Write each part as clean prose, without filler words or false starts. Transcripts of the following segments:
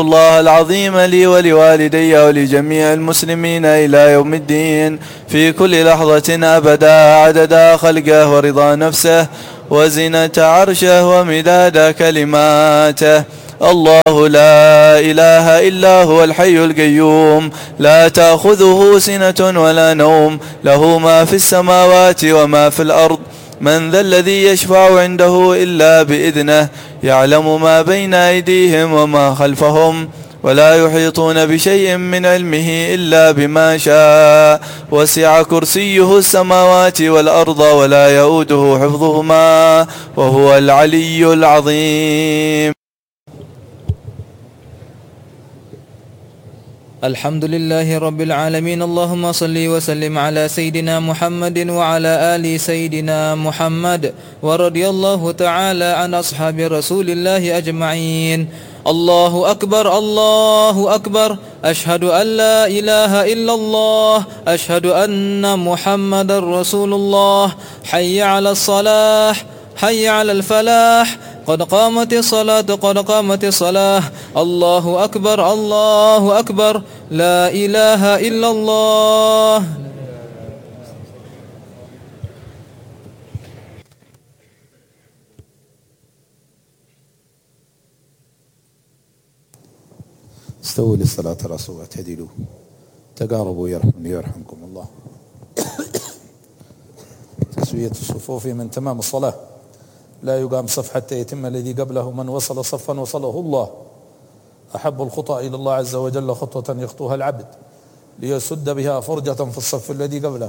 الله العظيم لي ولوالدي ولجميع المسلمين إلى يوم الدين في كل لحظة أبدا عدد خلقه ورضا نفسه وزنة عرشه ومداد كلماته. الله لا إله إلا هو الحي القيوم لا تأخذه سنة ولا نوم له ما في السماوات وما في الأرض. من ذا الذي يشفع عنده إلا بإذنه يعلم ما بين أيديهم وما خلفهم ولا يحيطون بشيء من علمه إلا بما شاء وسع كرسيه السماوات والأرض ولا يؤوده حفظهما وهو العلي العظيم. الحمد لله رب العالمين. اللهم صل وسلم على سيدنا محمد وعلى آل سيدنا محمد، ورضي الله تعالى عن أصحاب رسول الله أجمعين. الله أكبر الله أكبر، أشهد أن لا إله إلا الله، أشهد أن محمد رسول الله. حي على الصلاة، حي على الفلاح، قد قامت الصلاة قد قامت الصلاة. الله أكبر الله أكبر، لا إله إلا الله. استووا للصلاة رسول واعتدلوا تقاربوا يرحمني يرحمكم الله. تسوية الصفوف من تمام الصلاة، لا يقام صف حتى يتم الذي قبله. من وصل صفا وصله الله. أحب الخطى إلى الله عز وجل خطوة يخطوها العبد ليسد بها فرجة في الصف الذي قبله.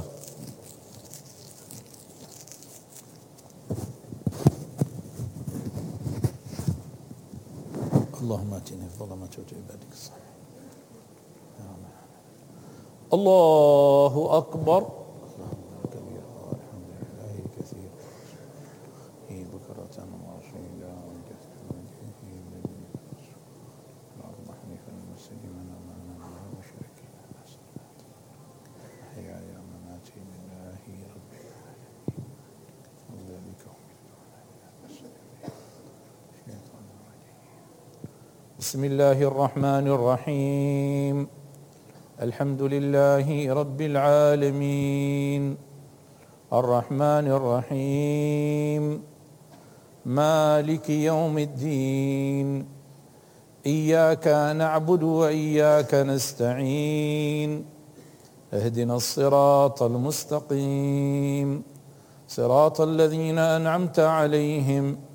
اللهم اتني في ظلمات عبادك الصالحين. الله أكبر. بسم الله الرحمن الرحيم. الحمد لله رب العالمين، الرحمن الرحيم، مالك يوم الدين. إياك نعبد وإياك نستعين، اهدنا الصراط المستقيم، صراط الذين أنعمت عليهم